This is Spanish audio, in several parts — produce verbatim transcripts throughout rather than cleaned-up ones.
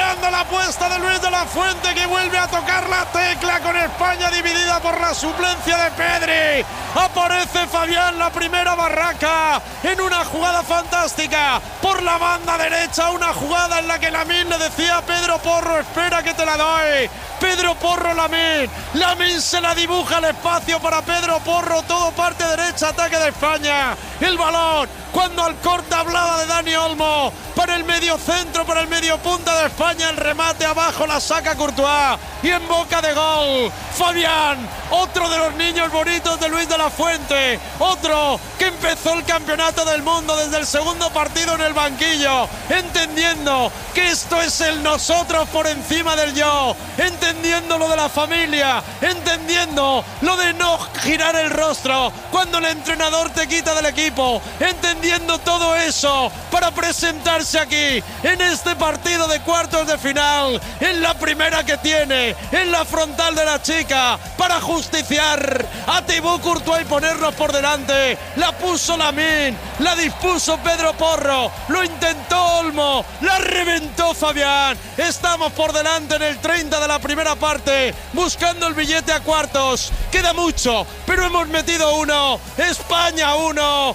Mirando la apuesta de Luis de la Fuente, que vuelve a tocar la tecla con España dividida por la suplencia de Pedri. Aparece Fabián, la primera barraca, en una jugada fantástica por la banda derecha, una jugada en la que Lamine le decía a Pedro Porro: espera que te la doy. Pedro Porro, Lamine, Lamine se la dibuja el espacio para Pedro Porro, todo parte derecha, ataque de España. El balón, cuando al corte hablaba de Dani Olmo, para el medio centro, para el medio punta de España, el remate abajo, la saca Courtois y en boca de gol Fabián, otro de los niños bonitos de Luis de la Fuente, otro que empezó el campeonato del mundo desde el segundo partido en el banquillo, entendiendo que esto es el nosotros por encima del yo, entendiendo lo de la familia, entendiendo lo de no girar el rostro cuando el entrenador te quita del equipo, entendiendo todo eso para presentarse aquí en este partido de cuartos de final, en la primera que tiene, en la frontal de la chica, para justiciar a Thibaut Courtois y ponernos por delante. La puso Lamine, la dispuso Pedro Porro, lo intentó Olmo, la reventó Fabián. Estamos por delante en el treinta de la primera parte, buscando el billete a cuartos. Queda mucho, pero hemos metido uno. España uno,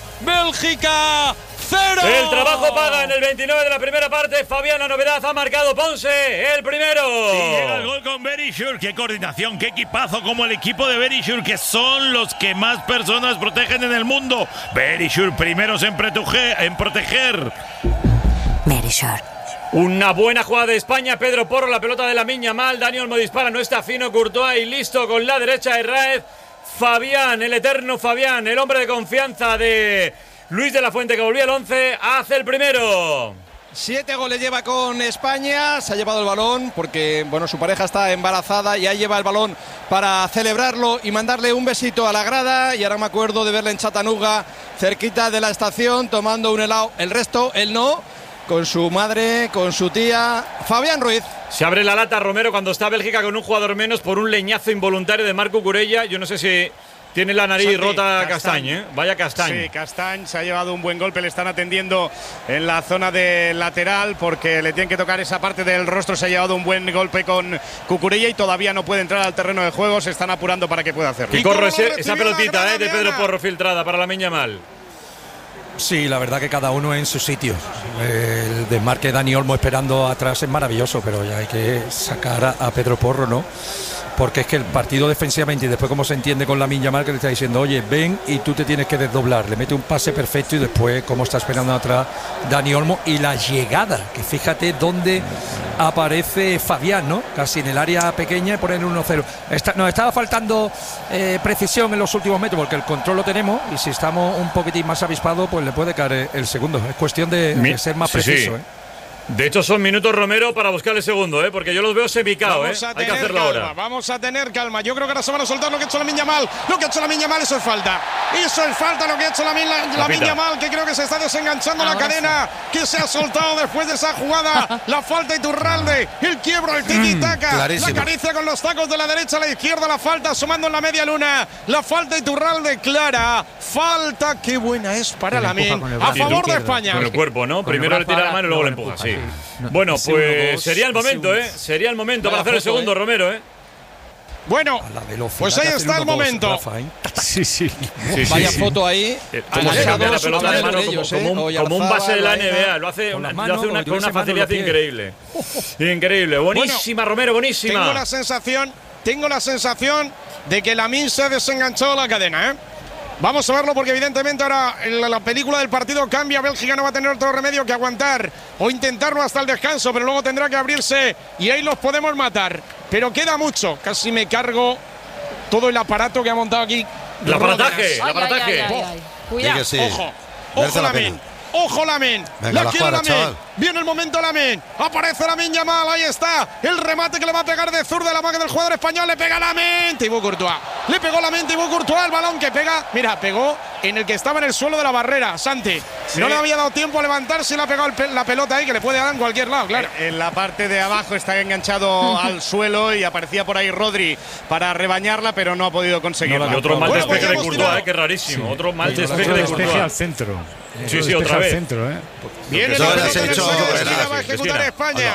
Bélgica cero. El trabajo paga en el veintinueve de la primera parte. Fabián, la novedad, ha marcado Ponce, el primero. Y llega el gol con Verisure. Qué coordinación, qué equipazo, como el equipo de Verisure, que son los que más personas protegen en el mundo. Verisure, primeros en, en proteger. Verisure. Una buena jugada de España, Pedro Porro, la pelota de Lamine Yamal, Dani Olmo dispara, no está fino Courtois y listo con la derecha de Raez. Fabián, el eterno Fabián, el hombre de confianza de Luis de la Fuente, que volvía al once, hace el primero. Siete goles lleva con España, se ha llevado el balón porque bueno, su pareja está embarazada y ahí lleva el balón para celebrarlo y mandarle un besito a la grada. Y ahora me acuerdo de verle en Chattanooga, cerquita de la estación, tomando un helado. El resto, él no, con su madre, con su tía. Fabián Ruiz. Se abre la lata Romero cuando está Bélgica con un jugador menos por un leñazo involuntario de Marco Cucurella. Yo no sé si tiene la nariz Santi, rota Castañ, ¿eh? Vaya Castañ. Sí, Castañ se ha llevado un buen golpe, le están atendiendo en la zona de lateral porque le tienen que tocar esa parte del rostro. Se ha llevado un buen golpe con Cucurella y todavía no puede entrar al terreno de juego, se están apurando para que pueda hacerlo. Y, y corre ese, esa pelotita, ¿eh? De Pedro Porro filtrada para Lamine Yamal. Sí, la verdad que cada uno en su sitio. El desmarque de Dani Olmo esperando atrás es maravilloso, pero ya hay que sacar a, a Pedro Porro, ¿no? Porque es que el partido defensivamente y después como se entiende con Lamine Yamal, que le está diciendo, oye, ven y tú te tienes que desdoblar, le mete un pase perfecto y después cómo está esperando atrás Dani Olmo y la llegada, que fíjate dónde aparece Fabián, ¿no? Casi en el área pequeña y poner uno cero. Está, nos estaba faltando eh, precisión en los últimos metros porque el control lo tenemos y si estamos un poquitín más avispados pues le puede caer el segundo. Es cuestión de, de ser más sí, preciso, sí. ¿eh? De hecho son minutos, Romero, para buscar el segundo, ¿eh? Porque yo los veo semicao, ¿eh? Hay que hacerlo calma, ahora. Vamos a tener calma. Yo creo que ahora se van a soltar lo que ha hecho Lamine Yamal. Lo que ha hecho Lamine Yamal, eso es falta. Eso es falta lo que ha hecho Lamine Lamine Yamal, que creo que se está desenganchando ahora la cadena, sí. Que se ha soltado después de esa jugada. La falta Iturralde, el quiebro, el tiki-taka, mm, la caricia con los tacos de la derecha a la izquierda, la falta sumando en la media luna. La falta Iturralde clara. Falta, qué buena es para Lamine. A favor de España. Con el cuerpo, ¿no? Primero le tira la mano y luego le empuja, sí. Bueno, pues sería el momento, ¿eh? Sería el momento para hacer el segundo, Romero, ¿eh? Bueno, pues ahí está el momento. Sí, sí. Vaya foto ahí. Como se cambia la pelota de mano como un base de la N B A. Lo hace con una facilidad increíble. Increíble. Buenísima, Romero, buenísima. Tengo la sensación, tengo la sensación de que Lamine se ha desenganchado la cadena, ¿eh? Vamos a verlo porque evidentemente ahora la, la película del partido cambia. Bélgica no va a tener otro remedio que aguantar o intentarlo hasta el descanso, pero luego tendrá que abrirse y ahí los podemos matar. Pero queda mucho. Casi me cargo todo el aparato que ha montado aquí. El aparataje, el aparataje. Ay, ay, ay, ay. Cuidado, sí. Ojo, ojo Lamine. Ojo Lamine, la quiere Lamine, viene el momento Lamine, aparece Lamine Yamal, ahí está, el remate que le va a pegar de zurda de la mano del jugador español, le pega Lamine, Thibaut Courtois, le pegó Lamine, Thibaut Courtois, el balón que pega, mira, pegó en el que estaba en el suelo de la barrera, Santi, sí. No le había dado tiempo a levantarse y le ha pegado el, la pelota ahí, que le puede dar en cualquier lado, claro. En la parte de abajo está enganchado al suelo y aparecía por ahí Rodri para rebañarla, pero no ha podido conseguirla. No, y otro mal bueno, despeje de Courtois, eh, que rarísimo, sí. Otro mal sí, despeje de Courtois. Al centro. Sí, sí, otra vez. Centro, ¿eh? Viene la pelota en el suelo, va a ejecutar España.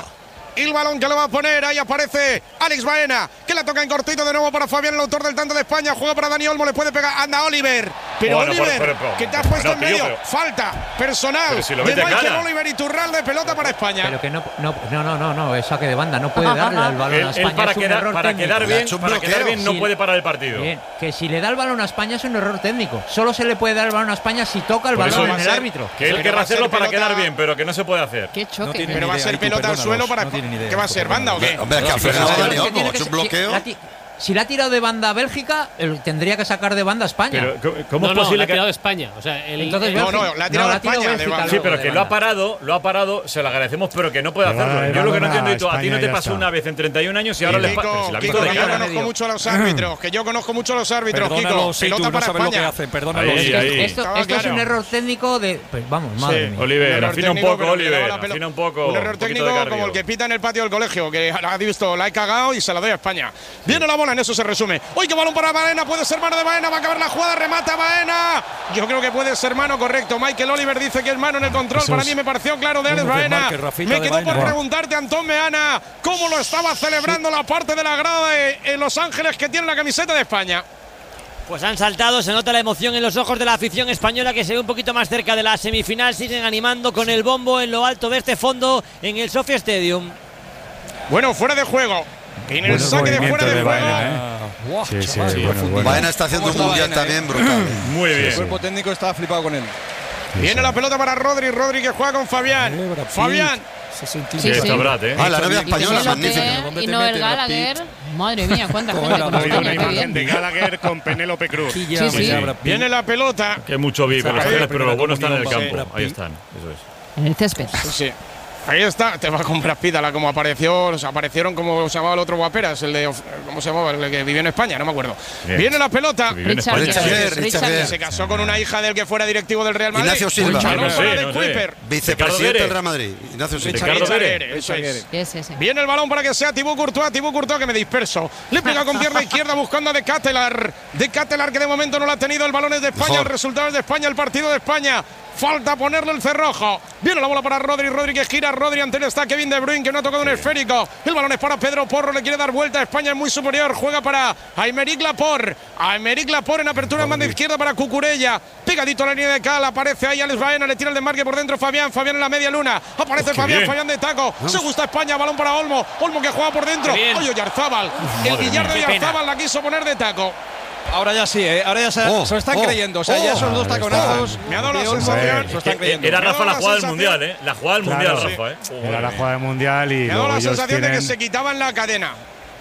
el balón que lo va a poner. Ahí aparece Alex Baena, que la toca en cortito de nuevo para Fabián, el autor del tanto de España. Juega para Dani Olmo, le puede pegar. Anda Oliver. Pero bueno, Oliver, por, por, por, que te has puesto no, en medio. tío, pero, falta personal si de Michael cara. Oliver Iturralde, pelota para España. Pero que no, no, no, no, no, no es saque de banda. No puede darle al balón él, a España. Él para es un quedar, error para técnico. quedar bien, para bloqueo. quedar bien no Sí. puede parar el partido. Bien, que si le da el balón a España es un error técnico. Solo se le puede dar el balón a España si toca el Por eso balón va en a el ser árbitro. Que él Pero querrá va a ser hacerlo para pelota- quedar bien, pero que no se puede hacer. Qué choque. Pero va a ser Ay, tú, pelota al perdónalos, suelo para. no tienen idea, ¿Qué va a ser, banda o qué? Hombre, es que al Pero final es Dani que Olmo tiene ha que hecho un ser- si bloqueo. la ti- Si la ha tirado de banda a Bélgica, él tendría que sacar de banda a España. Pero ¿cómo No, es no, posible la ha que tirado España. O sea, el, Entonces, el- No, no, Bélgica- la ha tirado no, España, tirado de Bélgica banda. Sí, luego pero de que lo ha banda. parado, lo ha parado, se lo agradecemos, pero que no puede Le va a hacerlo. dar Yo lo que no balón a entiendo, y tú, a ti España no y te ya pasó está. una vez en treinta y un años y ahora le Kiko, pa- si la ha Kiko, visto de que yo cara. conozco mucho a los árbitros, que yo conozco mucho a los árbitros, Kiko. Perdónalos, sí, tú Pelota no para sabes lo que España. hacen, perdónalos. Ahí, Es que ahí. Esto, Estaba esto es claro. un error técnico de. Pues vamos, madre mía. Oliver, Un error afina un técnico, poco, pero que le daba Oliver, la pelo- afina un poco. Un error poquito de técnico cardio. como el que pita en el patio del colegio, que ha visto, la he cagado y se la doy a España. Viene la bola, en eso se resume. ¡Uy, qué balón para Baena! Puede ser mano de Baena, va a acabar la jugada, remata Baena. Yo creo que puede ser mano, correcto. Michael Oliver dice que es mano en el control. Eso Para es. mí me pareció claro de Alex Uno que Baena. marque, Rafita Me de quedó por Baena. preguntarte, Antón Meana, cómo lo estaba celebrando la parte de la grada de en Los Ángeles que tiene la camiseta de España. Pues han saltado, se nota la emoción en los ojos de la afición española que se ve un poquito más cerca de la semifinal. Siguen animando con el bombo en lo alto de este fondo en el Sophia Stadium. Bueno, fuera de juego. En el Buenos saque de fuera movimientos de de juego. Baena, ¿eh? Guau, Sí, sí, chaval, sí, qué bueno, profundo. bueno. Baena está haciendo un ¿Cómo está mundial Baena, también eh? brutal. Muy bien. El cuerpo técnico estaba flipado con él. Viene la pelota para Rodri, Rodri que juega con Fabián. Eh, Brad Pitt, Fabián. sesenta. Sí, Sí, está sí. Brad, ¿eh? Ah, la novia Y española, Penélope magnífica. ¿Dónde y te Noel metes, Brad Gallagher. Pitt? Madre mía, cuánta ¿Cómo gente era? con Ha habido España, una qué imagen de bien. Gallagher con Penélope Cruz. Sí, Sí, sí. ya, Brad Pitt. Viene la pelota. Que mucho vi, pero, Saca los la pero lo bueno está en el primera campo. comunión, Ahí Brad están, eso es. En el césped. Sí. Ahí está, te va con Brad Pitt, a la como apareció, o sea, aparecieron como se llamaba el otro Guaperas, el de, ¿cómo se llamaba? El que vivió en España, no me acuerdo. Bien. Viene la pelota. Que vivió en Richard España. Richard Gere, Gere, Richard Richard Gere. Se casó con una hija del que fuera directivo del Real Madrid. Ignacio Silva. Balón No sé, para no de sé. Kuiper. Vicepresidente Gere. del Real Madrid. Ignacio Silva. Ricardo Richard Gere. Gere, eso es. Ese, ese. Viene el balón para que sea Thibaut Courtois, Thibaut Courtois que me disperso. Le pega con pierna izquierda buscando a De Ketelaere. De Ketelaere que de momento no lo ha tenido. El balón es de España, Mejor. el resultado es de España, el partido de España. Falta ponerle el cerrojo. Viene la bola para Rodri, Rodri que gira, Rodri ante él está Kevin De Bruyne que no ha tocado un esférico. El balón es para Pedro Porro, le quiere dar vuelta. España es muy superior, juega para Aymeric Laporte. Aymeric Laporte en apertura en banda izquierda para Cucurella. Pegadito a la línea de cal, aparece ahí Alex Baena, le tira el desmarque por dentro Fabián, Fabián en la media luna. Aparece Oh, qué Fabián, bien. Fabián de taco. Se gusta España, balón para Olmo. Olmo que juega por dentro. Qué bien. Oye, Oyarzábal. El madre billar mía. de Qué pena. Oyarzábal la quiso poner de taco. Ahora ya sí, ¿eh? Ahora ya se, Oh, se lo están oh, creyendo. O sea, ya oh. esos dos Ahí está. taconazos. Me ha dado la de Olmo, sensación. se lo están Eh, creyendo. Era Me ha Rafa dado la la jugada del sensación- mundial, ¿eh? La jugada del Claro, mundial, sí. Rafa, ¿eh? Oh, Era madre la mía. jugada del mundial y Me ha dado luego la ellos sensación de que tienen, se quitaban la cadena.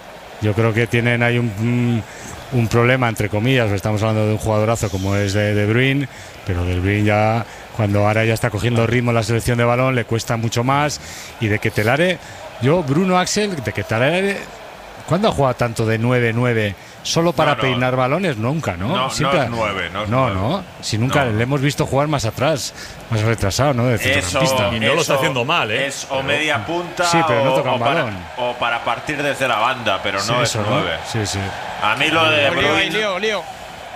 yo creo que tienen ahí un, un, un problema, entre comillas. Estamos hablando de un jugadorazo como es de De Bruyne, pero De Bruyne ya, cuando ahora ya está cogiendo ritmo en la selección de balón, le cuesta mucho más. Y de Ketelaere, yo, Bruno Axel, de Ketelaere, ¿cuándo ha jugado tanto de nueve nueve? Solo para No, no. peinar balones, nunca, ¿no? No, no Siempre- es nueve, no es no, nueve. no. Si nunca No. le hemos visto jugar más atrás, más retrasado, ¿no? De Eso, centrocampista. Y no lo está eso haciendo mal, ¿eh? Es o media punta Sí, pero no o, toca o un para, balón. o para partir desde la banda, pero Sí, no eso, es nueve. Sí, sí. A mí lo de Lío, ahí, Bruyne, lío, lío.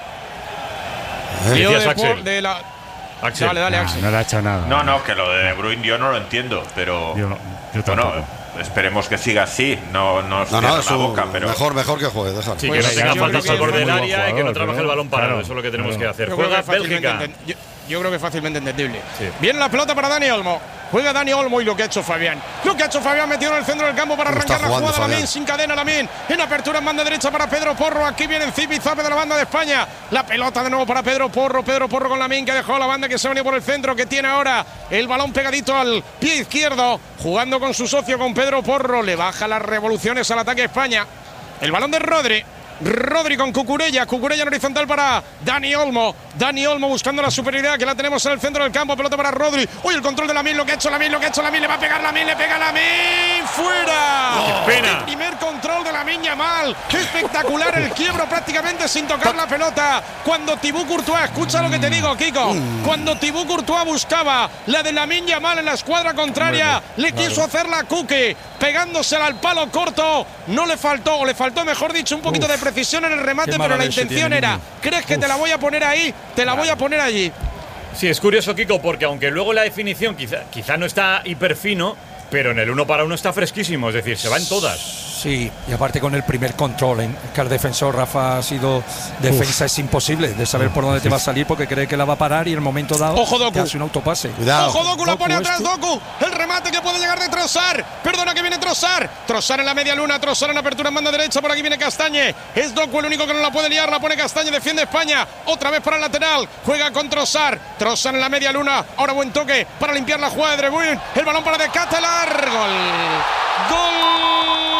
Eh, Lío Decías, de, Axel. Paul- de la. Axel. Dale, dale, Nah, Axel. no le ha hecho nada. No, no, que lo de De Bruyne yo no lo entiendo, pero Yo, yo bueno, tampoco. esperemos que siga así, no nos No, cierre no, la es un- boca, pero mejor, mejor que juegue, déjalo. Sí, Pues que no yo tenga creo faltas que al es borde muy del buen área y que no jugador, trabaje pero- el balón parado. claro, Eso es lo que tenemos claro. que hacer. Yo creo Juega que fácilmente Bélgica. enten- Yo, yo creo que fácilmente entendible. Sí. Viene la pelota para Dani Olmo. Juega Dani Olmo y lo que ha hecho Fabián. Lo que ha hecho Fabián metido en el centro del campo para ¿Cómo arrancar está la jugando jugada. Lamin Fabián? sin cadena, Lamin. En apertura en banda derecha para Pedro Porro. Aquí viene el zip y zape de la banda de España. La pelota de nuevo para Pedro Porro. Pedro Porro con Lamin que dejó la banda que se ha venido por el centro. Que tiene ahora el balón pegadito al pie izquierdo. Jugando con su socio, con Pedro Porro. Le baja las revoluciones al ataque España. El balón de Rodri. Rodri con Cucurella, Cucurella en horizontal para Dani Olmo. Dani Olmo buscando la superioridad que la tenemos en el centro del campo. Pelota para Rodri. Uy, el control de Lamin, lo que ha hecho Lamin, lo que ha hecho Lamin. Le va a pegar Lamin, le pega Lamin. ¡Fuera! ¡Qué pena! El primer control de Lamin Yamal. Espectacular el quiebro prácticamente sin tocar la pelota. Cuando Thibaut Courtois, escucha lo que te digo, Kiko. Cuando Thibaut Courtois buscaba la de Lamin Yamal en la escuadra contraria, le quiso hacer la Cuque, pegándosela al palo corto. No le faltó, o le faltó, mejor dicho, un poquito Uf, de precisión en el remate, qué pero mala la leche intención tiene, era, niño. ¿crees que te la voy a poner ahí? Te la voy a poner allí. Sí, es curioso, Kiko, porque aunque luego la definición quizá, quizá no está hiper fino, pero en el uno para uno está fresquísimo, es decir, se va en todas. Sí, y aparte con el primer control, ¿eh? Que el defensor Rafa ha sido defensa, Uf. es imposible de saber por dónde te va a salir porque cree que la va a parar y en el momento dado Ojo, Doku. te hace un autopase. Cuidado. Ojo, Doku, la pone atrás, esto. Doku. El remate que puede llegar de Trossard. Perdona que viene Trossard. Trossard en la media luna, Trossard en apertura en banda derecha. Por aquí viene Castañe. Es Doku el único que no la puede liar. La pone Castañe, defiende España. Otra vez para el lateral. Juega con Trossard. Trossard en la media luna. Ahora buen toque para limpiar la jugada de De Bruyne. El balón para De Ketelaere. Gol. Gol.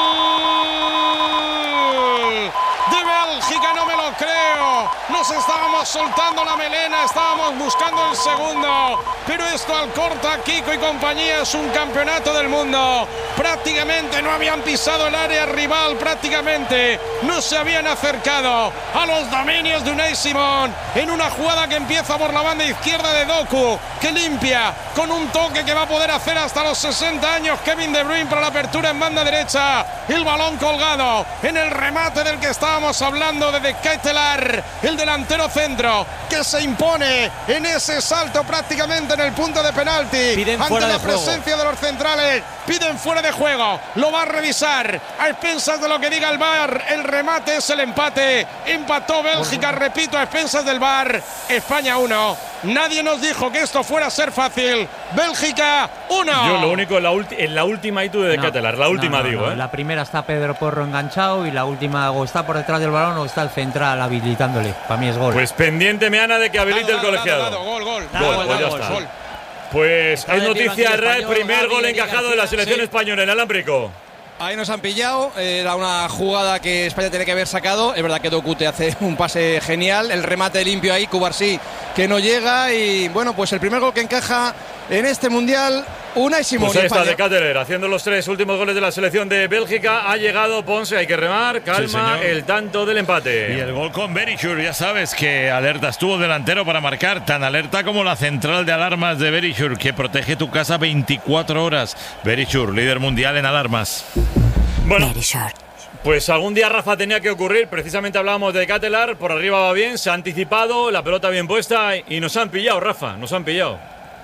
De Bélgica, no me lo creo. Nos estábamos soltando la melena, estábamos buscando el segundo. Pero esto Alcorta, Kiko y compañía es un campeonato del mundo. Prácticamente no habían pisado el área rival, prácticamente no se habían acercado a los dominios de Unai Simón. En una jugada que empieza por la banda izquierda de Doku, que limpia con un toque que va a poder hacer hasta los sesenta años Kevin De Bruyne para la apertura en banda derecha. El balón colgado en el remate del que estábamos hablando de De Ketelaere, el delantero centro que se impone en ese salto prácticamente en el punto de penalti. Piden ante fuera la de juego. presencia de los centrales. Piden fuera de juego. Lo va a revisar a expensas de lo que diga el V A R. El remate es el empate. Empató Bélgica, repito, a expensas del V A R. España uno. Nadie nos dijo que esto fuera a ser fácil. Bélgica uno. Yo lo único en la, en la última y tú de De No, Ketelaere, la última no, no, digo, no. ¿eh? La primera está Pedro Porro enganchado y la última o está por detrás del balón o está el central habilitándole. Para mí es gol. Pues pendiente me Ana de que habilite Dado, el colegiado. dado, dado, gol, gol. Gol, Gol, pues ya gol, está. gol. Pues Está es de noticia Liga Rae, Español, primer Gavi, gol Liga encajado de la García. selección Sí. española en el alámbrico. Ahí nos han pillado, era una jugada que España tenía que haber sacado. Es verdad que Doku te hace un pase genial, el remate limpio ahí, Cubarsí que no llega y bueno, pues el primer gol que encaja en este Mundial, Unai Simón. Pues ahí está España. De Ketelaere haciendo los tres últimos goles de la selección de Bélgica. Ha llegado Ponce, hay que remar, calma, Sí, señor. el tanto del empate. Y el gol con Verisure, ya sabes que alerta estuvo delantero para marcar, tan alerta como la central de alarmas de Verisure, que protege tu casa veinticuatro horas. Verisure, líder mundial en alarmas. Bueno, Verisure. pues algún día, Rafa, tenía que ocurrir. Precisamente hablábamos de De Ketelaere, por arriba va bien, se ha anticipado, la pelota bien puesta y nos han pillado, Rafa, nos han pillado.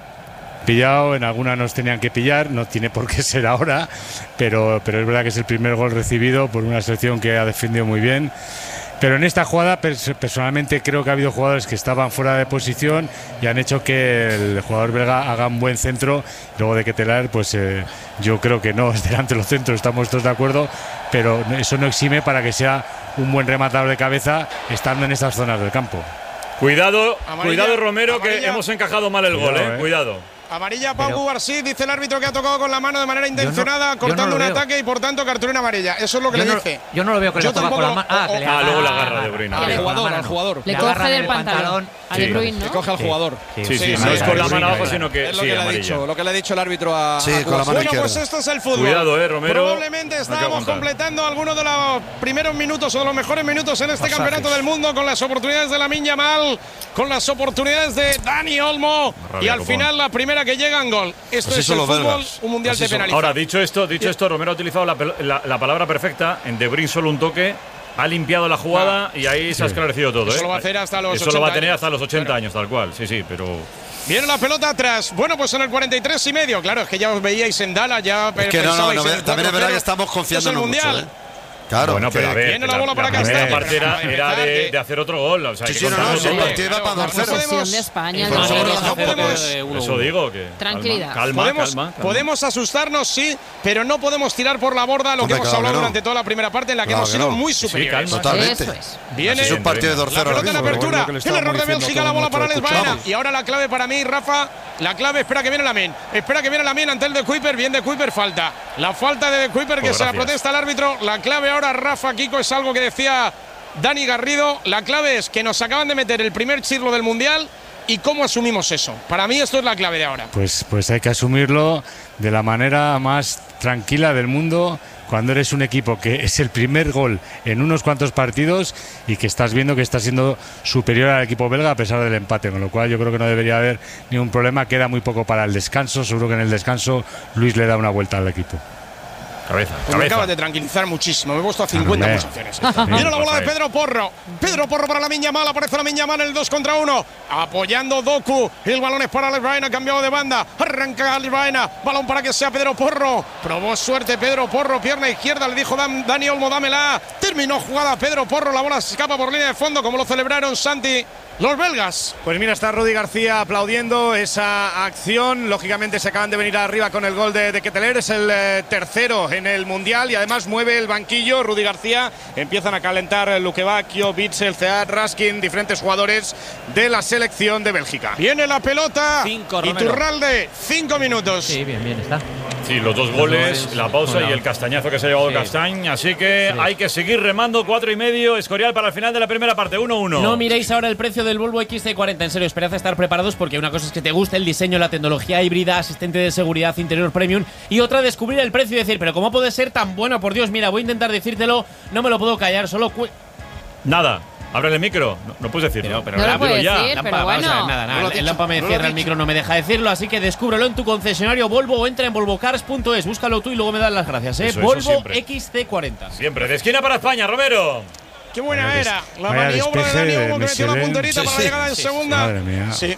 Pillado, en alguna nos tenían que pillar, no tiene por qué ser ahora, pero, pero es verdad que es el primer gol recibido por una selección que ha defendido muy bien. Pero en esta jugada pers- personalmente creo que ha habido jugadores que estaban fuera de posición y han hecho que el jugador belga haga un buen centro. Luego De Ketelaere, pues eh, yo creo que no es delante de los centros, estamos todos de acuerdo, pero eso no exime para que sea un buen rematador de cabeza estando en estas zonas del campo. Cuidado, Amarilla, cuidado Romero, que amarilla. hemos encajado mal el Cuidado, gol, eh. eh. Cuidado. Amarilla Pau Pero- Cubarsí, dice el árbitro que ha tocado con la mano de manera intencionada, yo cortando no un lo veo. ataque y por tanto cartulina amarilla. Eso es lo que yo, le no, dice. yo no lo veo que Yo le toca con la tampoco- mano. Ah, o- que le Ah, luego la agarra- agarra De Bruyne. Ah, Al con la jugador, mano al no. jugador. Le agarra coge en del el pantalón a De Sí. Bruyne, Le ¿no? coge al jugador. Sí, sí, Sí, no sí, es sí, con la sí, mano sí, abajo, sí. sino que Es lo sí, que le ha amarilla. dicho, lo que le ha dicho el árbitro a, Sí, a con la Cubarsí. mano Bueno, pues izquierda. esto es el fútbol. Cuidado, eh, Romero. Probablemente Hay que estábamos aguantar. completando algunos de los primeros minutos o de los mejores minutos en este Pasajes. campeonato del mundo con las oportunidades de Lamine Yamal, con las oportunidades de Dani Olmo Rabia, y al copón. final la primera que llega en gol. Esto Así es son el los fútbol, belgas. un mundial Así de son. penalidad. Ahora, dicho esto, dicho esto, Romero ha utilizado la, pel- la- la palabra perfecta. En De Bruyne solo un toque, ha limpiado la jugada y ahí se ha esclarecido todo. Eso ¿eh? lo va a hacer hasta los Eso lo va a ochenta tener años. hasta los ochenta Claro. años, tal cual. Sí, sí, pero. Viene la pelota atrás. Bueno, pues en el cuarenta y tres y medio. Claro, es que ya os veíais en Dala, ya Es que no, no, pensabais no, en el también es verdad cuatro cero. que estamos Esto es el confiándonos mucho, mundial. ¿eh? Claro, Bueno, pero a ver, Viene la bola para primera Castaño. parte era, Para era empezar, de, que- de hacer otro gol. O sea, Sí, hay sí, que no, no, contarlo sí, el todo. partido iba para dos cero. Posesión de España. No no podemos- podemos no hacer podemos- de uno a Eso uno. digo que. Tranquilidad. Calma, Podemos, calma, calma. podemos asustarnos, sí, pero no podemos tirar por la borda lo Hombre, que hemos claro hablado que no. durante toda la primera parte en la que Claro hemos que sido no. muy Sí, superiores. calma. Totalmente. Eso es. Viene Es un partido de dos la cero ahora pelota en mismo. apertura, Lo que le el error estábamos de diciendo Bélgica, la todo bola para nuestro Lesbaena. escuchamos. Y ahora la clave para mí, Rafa, la clave, espera que viene Lamine, espera que viene Lamine ante el de Kuiper, bien de Kuiper, falta. La falta de de Kuiper que Pues se la gracias. protesta el árbitro. La clave ahora, Rafa, Kiko, es algo que decía Dani Garrido. La clave es que nos acaban de meter el primer chirlo del Mundial y cómo asumimos eso. Para mí esto es la clave de ahora. Pues, pues hay que asumirlo de la manera más tranquila del mundo cuando eres un equipo que es el primer gol en unos cuantos partidos y que estás viendo que está siendo superior al equipo belga a pesar del empate, con lo cual yo creo que no debería haber ningún problema. Queda muy poco para el descanso, seguro que en el descanso Luis le da una vuelta al equipo. Cabeza, Pues me cabeza. acabas de tranquilizar muchísimo. Me he puesto a cincuenta Hombre. pulsaciones. Sí, Viene la bola de Rafael. Pedro Porro. Pedro Porro para la Miña Mal. Aparece la Miña Mal en el dos contra uno. Apoyando Doku. El balón es para Alex Baena. Cambiado de banda. Arranca Alex Baena. Balón para que sea Pedro Porro. Probó suerte Pedro Porro. Pierna izquierda. Le dijo Dan, Dani Olmo, dámela. Terminó jugada Pedro Porro. La bola se escapa por línea de fondo. Como lo celebraron Santi, los belgas. Pues mira, está Rudy García aplaudiendo esa acción. Lógicamente se acaban de venir arriba con el gol de, de Ketteler. Es el eh, tercero en el Mundial y además mueve el banquillo. Rudy García. Empiezan a calentar Luque Bacchio, Bitzel, Cead, Raskin, diferentes jugadores de la selección de Bélgica. Viene la pelota. Cinco, y Romero. Turralde, cinco minutos. Sí, bien, bien está. Sí, los dos goles, la pausa y el castañazo que se ha llevado Sí. Castañ. Así que Sí. hay que seguir remando. Cuatro y medio. Escorial para el final de la primera parte. uno uno. No miréis ahora el precio del Volvo X C cuarenta. En serio, esperad a estar preparados porque una cosa es que te guste el diseño, la tecnología híbrida, asistente de seguridad, interior premium, y otra descubrir el precio y decir, pero ¿cómo puede ser tan bueno? Por Dios, mira, voy a intentar decírtelo, no me lo puedo callar, solo cu Nada. Ábrele el micro. No, no puedes decirlo. Pero, No lo la- puede digo ya. decir, Lampa, pero vamos a ver, bueno. nada, nada. No lo ha el dicho, Lampa me no lo ha cierra el dicho. micro, no me deja decirlo, así que descúbrelo en tu concesionario Volvo o entra en volvocars punto es. Búscalo tú y luego me das las gracias, ¿eh? Eso, eso Volvo siempre. X C cuarenta. Siempre. De esquina para España, Romero. Qué buena Vaya era. La vaya maniobra de despeje Dani de Olmo que metió la Michelin. punterita Sí, para sí. la llegada en Sí, segunda. Madre mía. Sí.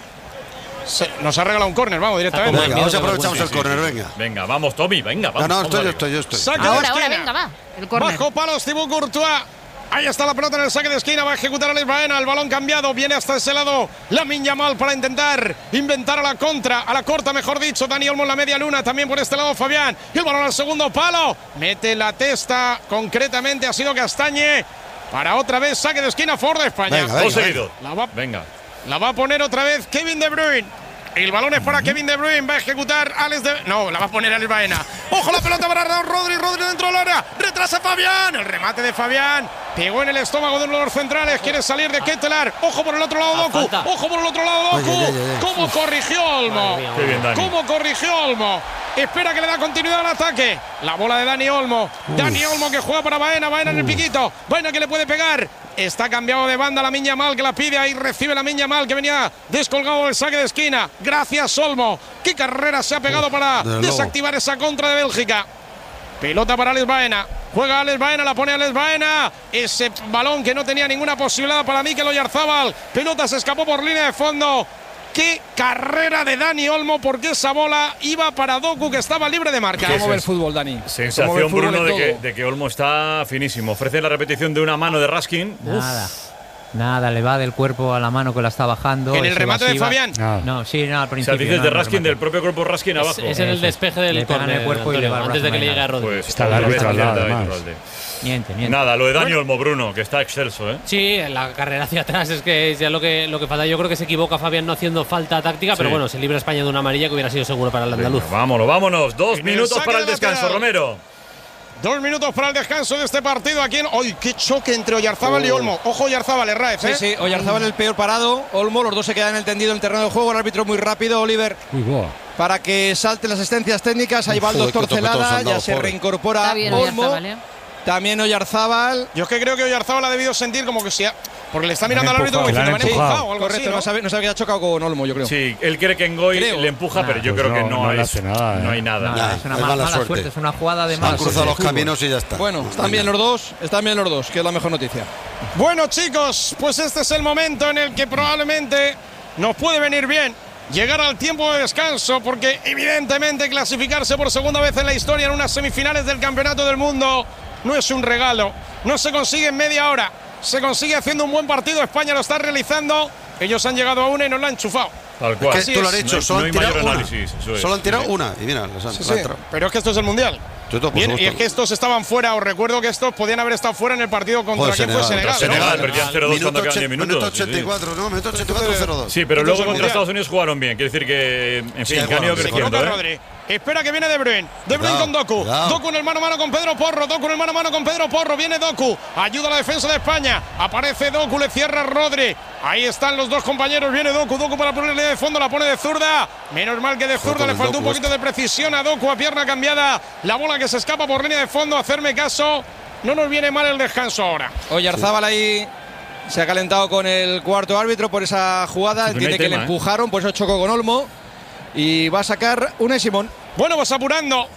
Se- nos ha regalado un córner, vamos, directamente. Venga, vamos a aprovechamos el córner, venga. Venga, vamos, Tommy. Venga, No, vamos. no, vamos estoy, yo arriba. estoy, yo estoy. Saque de Ahora, esquina. ahora, venga, va. El córner. Bajo palos, Thibaut Courtois. Ahí está la pelota en el saque de esquina. Va a ejecutar Alex Baena. El balón cambiado. Viene hasta ese lado la Miña Mal para intentar inventar a la contra. A la corta, mejor dicho. Dani Olmo en la media luna. También por este lado Fabián. Y el balón al segundo palo. Mete la testa. Concretamente ha sido Castañe. Para otra vez saque de esquina. Ford de España. Venga, venga, Dos seguidos. La va, Venga. la va a poner otra vez Kevin De Bruyne. El balón es para Kevin De Bruyne. Va a ejecutar Alex De... No, la va a poner Alex Baena. Ojo la pelota para Rodri. Rodri dentro del área. Retrasa Fabián. El remate de Fabián. Pegó en el estómago de uno de los centrales. Quiere salir de Ketteler. Ojo por el otro lado Doku. falta. Ojo por el otro lado Doku. Ay, ay, ay, ay. ¿Cómo corrigió Olmo? Madre mía, Qué bien, Dani. ¿Cómo corrigió Olmo? Espera que le da continuidad al ataque. La bola de Dani Olmo. Dani Olmo que juega para Baena. Baena en el piquito. Baena que le puede pegar. Está cambiado de banda la Miña Mal que la pide. Ahí recibe la Miña Mal que venía descolgado del saque de esquina. Gracias Olmo. Qué carrera se ha pegado para desde luego. desactivar esa contra de Bélgica. Pelota para Alex Baena. Juega Alex Baena, la pone Alex Baena. Ese balón que no tenía ninguna posibilidad para Mikel Oyarzábal. Pelota se escapó por línea de fondo. Qué carrera de Dani Olmo, porque esa bola iba para Doku que estaba libre de marca. ¿Cómo ve el fútbol, Dani? ¿Cómo ve el Sensación, fútbol Bruno, en de todo? que, de que Olmo está finísimo. Ofrece la repetición de una mano de Raskin. Nada. Nada, le va del cuerpo a la mano que la está bajando. En el es remate de evasiva. Fabián. Ah. No, sí, no, al O sea, principio. dices no, de en el Raskin, remate. del propio cuerpo Raskin Es, abajo. es en el Eso. despeje del Le pegan córner, el cuerpo y le Antonio, va el antes de que le brazo llegue a Rodri. Pues Está el otra vez árbitro al lado, acierta además. Iturralde. Miente, miente. Nada, lo de Dani Olmo, Bruno, que está excelso, ¿eh? Sí, la carrera hacia atrás es que es ya lo que, lo que falta. Yo creo que se equivoca Fabián no haciendo falta táctica, pero Sí. bueno, se libra España de una amarilla que hubiera sido seguro para el andaluz. Venga, vámonos, vámonos. Dos En el minutos saque para el de descanso, lateral. Romero. Dos minutos para el descanso de este partido aquí en... ¡Ay, qué choque entre Oyarzábal y Olmo! Ojo Oyarzábal, Herráez, ¿eh? Sí, sí, Oyarzábal el peor parado, Olmo, los dos se quedan en el tendido en el terreno de juego, el árbitro muy rápido, Oliver, Uy, buah. para que salten las asistencias técnicas, ahí va el Joder, doctor qué topetón se Celada, han dado, ya se pobre. reincorpora Está bien, Olmo, Oyarzábal, ¿eh? también Oyarzábal. Yo es que creo que Oyarzábal ha debido sentir como que sea... Porque le está mirando al han árbitro como empujado, diciendo, me han le han empujado o algo Correcto, así, ¿no? no, sabe, no sabe que ha chocado con Olmo, yo creo. Sí, él cree que Ngoy Creo. le empuja, Nah, pero yo pues creo que no, no, no le hay, hace nada, no ¿eh? hay nada. Nada, Nah, es una es ma- mala mala, suerte. suerte. es una jugada de Han mala cruzado los suerte. caminos y ya está. Bueno, están bien los dos, están bien los dos, que es la mejor noticia. Bueno, chicos, pues este es el momento en el que probablemente nos puede venir bien llegar al tiempo de descanso, porque evidentemente clasificarse por segunda vez en la historia en unas semifinales del Campeonato del Mundo no es un regalo, no se consigue en media hora, se consigue haciendo un buen partido. España lo está realizando, ellos han llegado a una y nos la han enchufado. Tal cual. Es que tú lo has es. dicho, No hay- solo no han hay mayor tirado una. análisis, eso es. Solo han tirado Sí. una y mira, les han, Sí, les sí, han entrado. pero es que esto es el Mundial. Yo todo, por Bien, y supuesto. es que estos estaban fuera, os recuerdo que estos podían haber estado fuera en el partido contra Joder, quién fue Senegal, Senegal. Senegal, ¿no? perdían cero dos Minuto cuando quedan ochen- diez minutos. Minuto sí, sí. ochenta y cuatro, no, minuto ochenta y cuatro, cero dos. Sí, pero Entonces, luego el contra Mundial. Estados Unidos jugaron bien. Quiere decir que, en Sí, fin, que han jugaron ido bien. creciendo, Equivoca ¿eh? Rodri. Espera que viene De Bruyne. De Bruyne Cuidado, con Doku. cuidado. Doku en el mano a mano con Pedro Porro. Doku en el mano a mano con Pedro Porro. Viene Doku. Ayuda a la defensa de España. Aparece Doku. Le cierra Rodri. Ahí están los dos compañeros. Viene Doku. Doku para ponerle de fondo. La pone de zurda. Menos mal que de zurda Joder, le el faltó un Doku poquito de precisión a Doku. A pierna cambiada. La bola que se escapa por línea de fondo. Hacerme caso. No nos viene mal el descanso ahora. Oyarzábal ahí se ha calentado con el cuarto árbitro por esa jugada, Sí, pero entiende no hay que tema, le ¿eh? empujaron, por eso chocó con Olmo y va a sacar Unai Simón. Bueno, pues apurando.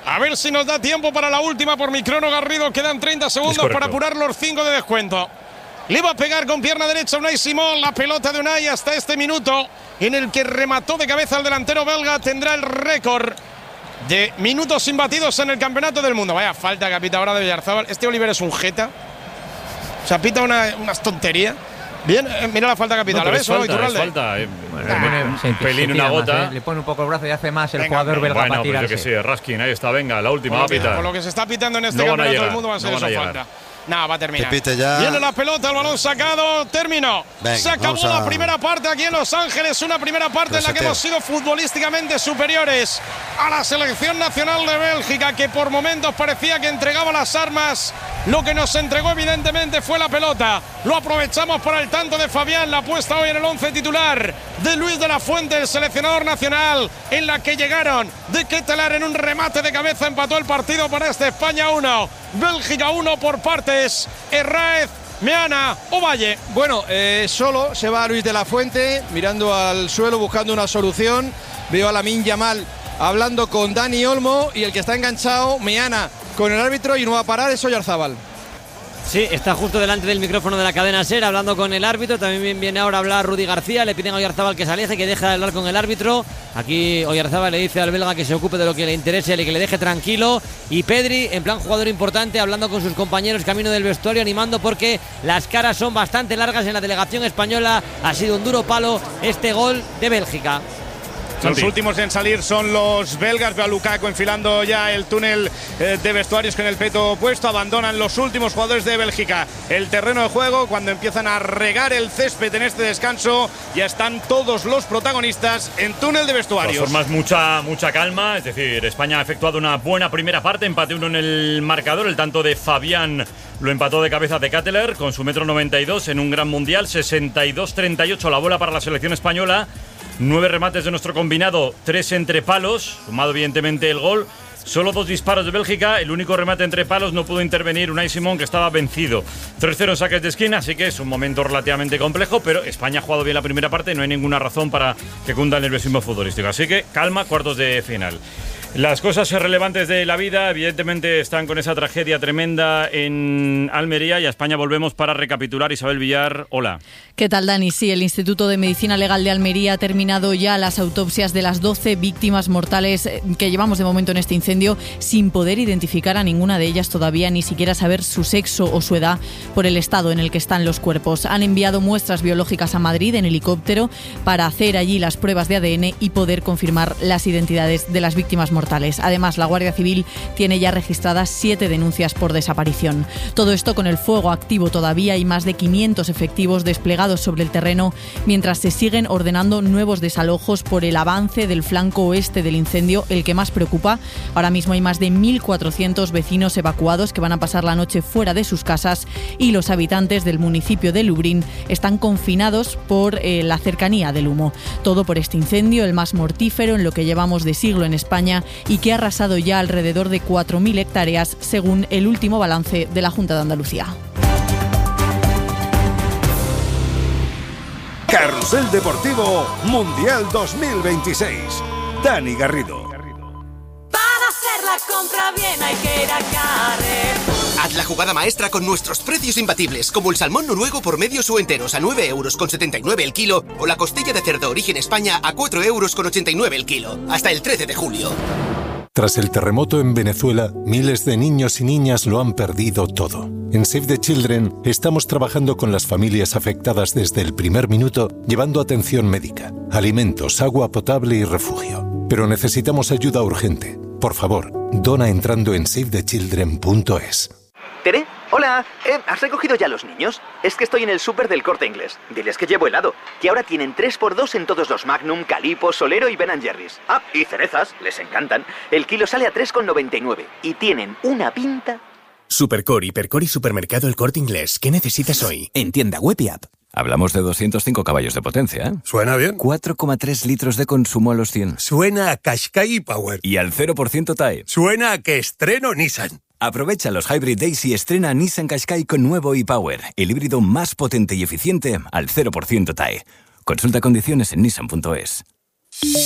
A ver si nos da tiempo para la última por mi crono, Garrido. Quedan treinta segundos para apurar los cinco de descuento. Le va a pegar con pierna derecha Unai Simón la pelota de Unai hasta este minuto en el que remató de cabeza al delantero belga. Tendrá el récord de minutos imbatidos en el campeonato del mundo. Vaya falta que pita ahora de Villarzábal. Este Oliver es un jeta. O sea, pita una, unas tonterías. Bien, eh, mira la falta que pita. No, ¿La ves o no, falta, es Iturralde? falta. Eh, Bueno, un pone- se- pelín, se una tira gota. más, ¿eh? Le pone un poco el brazo y hace más el Venga, jugador belga Bueno, para pues yo tirarse. que sé, Raskin, ahí está, venga, la última, Por va a lo, que, pitar. por lo que se está pitando en este No van a campeonato llegar, del mundo va a ser no van a eso llegar. falta. Nada, va a terminar. Que pite ya. Viene la pelota, el balón sacado, terminó. Venga, se acabó vamos a- la primera parte aquí en Los Ángeles, una primera parte en la que Reseteo. hemos sido futbolísticamente superiores a la selección nacional de Bélgica, que por momentos parecía que entregaba las armas. Lo que nos entregó evidentemente fue la pelota. Lo aprovechamos para el tanto de Fabián, la puesta hoy en el once titular de Luis de la Fuente, el seleccionador nacional, en la que llegaron de Ketelaere en un remate de cabeza, empató el partido para este España uno, Bélgica uno por partes. Herráez, Meana, Ovalle. Bueno, eh, solo se va Luis de la Fuente, mirando al suelo, buscando una solución. Veo a Lamine Yamal hablando con Dani Olmo y el que está enganchado, Meana, con el árbitro, y no va a parar, es Oyarzábal. Sí, está justo delante del micrófono de la cadena SER hablando con el árbitro. También viene ahora a hablar Rudy García. Le piden a Oyarzábal que se aleje, que deje de hablar con el árbitro. Aquí Oyarzábal le dice al belga que se ocupe de lo que le interese y que le deje tranquilo. Y Pedri, en plan jugador importante, hablando con sus compañeros camino del vestuario, animando porque las caras son bastante largas en la delegación española. Ha sido un duro palo este gol de Bélgica. Los últimos en salir son los belgas. Veo a Lukaku enfilando ya el túnel eh, de vestuarios con el peto puesto. Abandonan los últimos jugadores de Bélgica el terreno de juego. Cuando empiezan a regar el césped en este descanso, ya están todos los protagonistas en túnel de De vestuarios. todas formas, mucha, mucha calma. Es decir, España ha efectuado una buena primera parte. Empate uno en el marcador. El tanto de Fabián lo empató de cabeza de Ketelaere con su metro noventa y dos en un gran mundial. sesenta y dos treinta y ocho la bola para la selección española. Nueve remates de nuestro combinado, tres entre palos, sumado evidentemente el gol. Solo dos disparos de Bélgica, el único remate entre palos no pudo intervenir Unai Simón, que estaba vencido. tres cero en saques de esquina, así que es un momento relativamente complejo, pero España ha jugado bien la primera parte y no hay ninguna razón para que cunda el nerviosismo futbolístico. Así que calma, cuartos de final. Las cosas relevantes de la vida, evidentemente, están con esa tragedia tremenda en Almería, y a España volvemos para recapitular. Isabel Villar, hola. ¿Qué tal, Dani? Sí, el Instituto de Medicina Legal de Almería ha terminado ya las autopsias de las doce víctimas mortales que llevamos de momento en este incendio, sin poder identificar a ninguna de ellas todavía, ni siquiera saber su sexo o su edad por el estado en el que están los cuerpos. Han enviado muestras biológicas a Madrid en helicóptero para hacer allí las pruebas de A D N y poder confirmar las identidades de las víctimas mortales. Además, la Guardia Civil tiene ya registradas siete denuncias por desaparición. Todo esto con el fuego activo todavía y más de quinientos efectivos desplegados sobre el terreno, mientras se siguen ordenando nuevos desalojos por el avance del flanco oeste del incendio, el que más preocupa. Ahora mismo hay más de mil cuatrocientos vecinos evacuados que van a pasar la noche fuera de sus casas, y los habitantes del municipio de Lublin están confinados por eh, la cercanía del humo. Todo por este incendio, el más mortífero en lo que llevamos de siglo en España, y que ha arrasado ya alrededor de cuatro mil hectáreas, según el último balance de la Junta de Andalucía. Carrusel Deportivo Mundial dos mil veintiséis. Dani Garrido. Para hacer la compra bien hay que ir a Carrefour. Haz la jugada maestra con nuestros precios imbatibles, como el salmón noruego por medios o enteros a nueve euros con setenta y nueve el kilo, o la costilla de cerdo origen España a cuatro euros con ochenta y nueve el kilo, hasta el trece de julio. Tras el terremoto en Venezuela, miles de niños y niñas lo han perdido todo. En Save the Children estamos trabajando con las familias afectadas desde el primer minuto, llevando atención médica, alimentos, agua potable y refugio. Pero necesitamos ayuda urgente. Por favor, dona entrando en save the children punto es. ¿Tere? Hola, eh, ¿has recogido ya a los niños? Es que estoy en el súper del Corte Inglés. Diles que llevo helado, que ahora tienen tres por dos en todos los Magnum, Calipos, Solero y Ben and Jerry's. Ah, y cerezas, les encantan. El kilo sale a tres con noventa y nueve y tienen una pinta. Supercore, Hipercore y Supermercado El Corte Inglés. ¿Qué necesitas hoy? En tienda web y app. Hablamos de doscientos cinco caballos de potencia, ¿eh? Suena bien. cuatro coma tres litros de consumo a los cien. Suena a Qashqai Power. Y al cero por ciento T A E. Suena a que estreno Nissan. Aprovecha los Hybrid Days y estrena Nissan Qashqai con nuevo e-Power, el híbrido más potente y eficiente al cero por ciento T A E. Consulta condiciones en nissan punto es.